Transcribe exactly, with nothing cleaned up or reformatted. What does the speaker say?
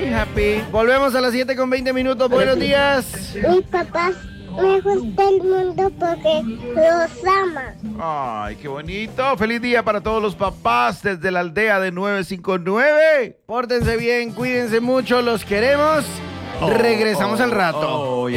happy. Volvemos a las siete con veinte minutos. Buenos días. Mis papás me gusta el mundo porque los ama. Ay, qué bonito. Feliz día para todos los papás desde la aldea de nueve cinco nueve. Pórtense bien, cuídense mucho, los queremos. Oh, Regresamos oh, al rato. oh,